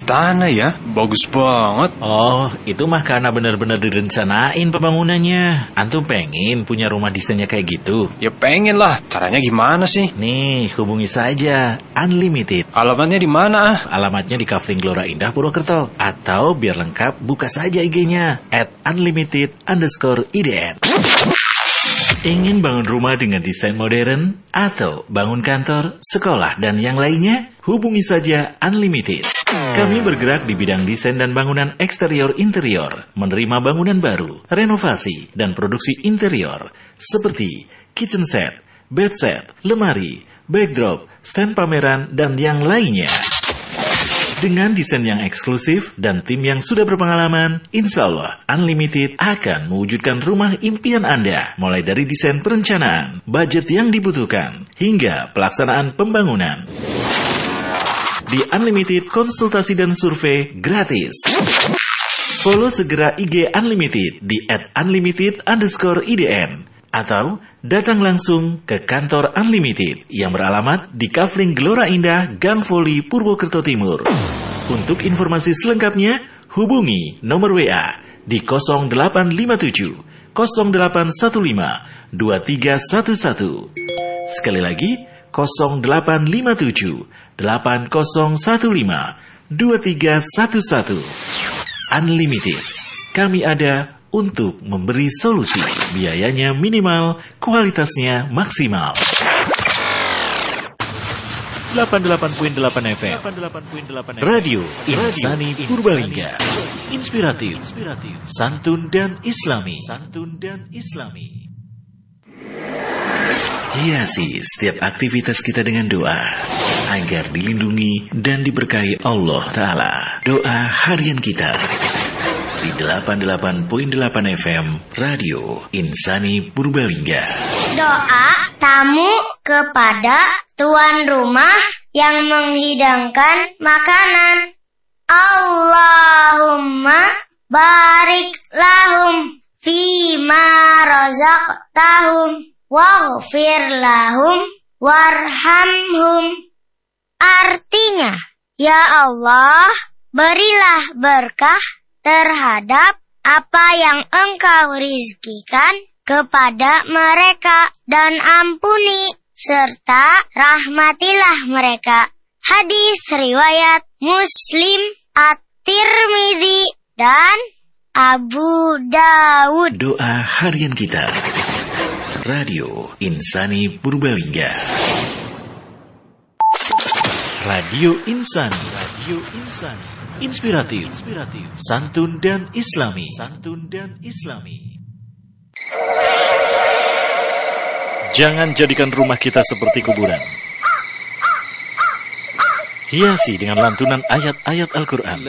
istana ya, bagus banget. Oh, itu mah karena benar-benar direncanain pembangunannya. Antum pengen punya rumah desainnya kayak gitu? Ya pengen lah, caranya gimana sih? Nih, hubungi saja Unlimited. Alamatnya di mana? Alamatnya di Kafling Gelora Indah, Purwokerto. Atau biar lengkap, buka saja IG-nya @unlimited_IDN. Ingin bangun rumah dengan desain modern? Atau bangun kantor, sekolah, dan yang lainnya? Hubungi saja Unlimited. Kami bergerak di bidang desain dan bangunan eksterior-interior, menerima bangunan baru, renovasi, dan produksi interior, seperti kitchen set, bed set, lemari, backdrop, stand pameran, dan yang lainnya. Dengan desain yang eksklusif dan tim yang sudah berpengalaman, insya Allah Unlimited akan mewujudkan rumah impian Anda. Mulai dari desain perencanaan, budget yang dibutuhkan, hingga pelaksanaan pembangunan. Di Unlimited, konsultasi dan survei gratis. Follow segera IG Unlimited di @unlimited_IDN. Atau datang langsung ke kantor Unlimited yang beralamat di Kafling Gelora Indah, Gang Voli, Purwokerto Timur. Untuk informasi selengkapnya, hubungi nomor WA di 0857 0815 2311. Sekali lagi, 0857 8015 2311. Unlimited. Kami ada untuk memberi solusi. Biayanya minimal, kualitasnya maksimal. 88.8 FM Radio Insani Purbalingga. Inspiratif, santun dan islami. Hiasi setiap aktivitas kita dengan doa agar dilindungi dan diberkahi Allah Ta'ala. Doa harian kita di 88.8 FM Radio Insani Purbalingga. Doa tamu kepada tuan rumah yang menghidangkan makanan. Allahumma barik lahum fima razaqtahum waghfir lahum warhamhum. Artinya, ya Allah, berilah berkah terhadap apa yang Engkau rizkikan kepada mereka dan ampuni serta rahmatilah mereka. Hadis riwayat Muslim, At-Tirmidzi dan Abu Dawud. Doa harian kita Radio Insani Purbalingga. Radio Insani. Inspiratif, santun dan islami. Jangan jadikan rumah kita seperti kuburan. Hiasi dengan lantunan ayat-ayat Al-Quran.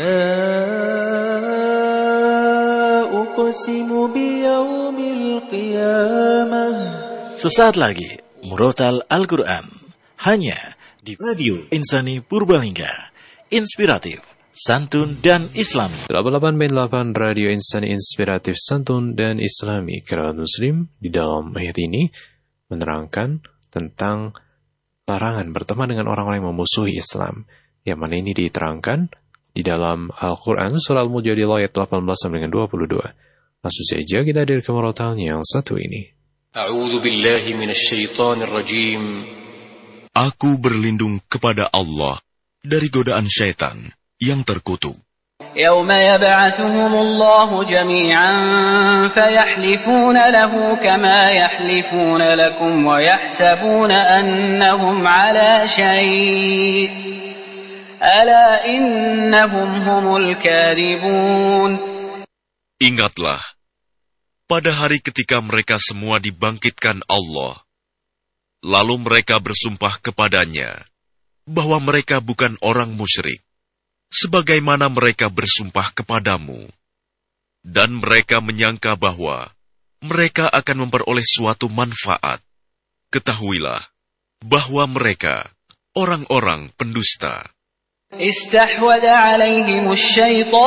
Sesaat lagi, Murotal Al-Quran. Hanya di Radio Insani Purbalingga. Inspiratif, santun dan islami. 88.8 Radio Insani Inspiratif, santun dan islami. Kalangan muslim di dalam ayat ini menerangkan tentang larangan berteman dengan orang-orang yang memusuhi Islam. Yang mana ini diterangkan di dalam Al-Quran surah Al-Mujadilah ayat 18 sampai dengan 22. Langsung saja kita hadir ke murotalnya yang satu ini. A'udzu billahi minasyaitonir rajim. Aku berlindung kepada Allah dari godaan syaitan yang terkutuk. يوم يبعثهم الله جميعا فيحلفون له كما يحلفون لكم ويحسبون أنهم على شيء ألا إنهم هم الكاذبون. Ingatlah, pada hari ketika mereka semua dibangkitkan Allah, lalu mereka bersumpah kepadanya bahwa mereka bukan orang musyrik, sebagaimana mereka bersumpah kepadamu, dan mereka menyangka bahwa mereka akan memperoleh suatu manfaat. Ketahuilah bahwa mereka orang-orang pendusta. استحوذ عليهم الشيطان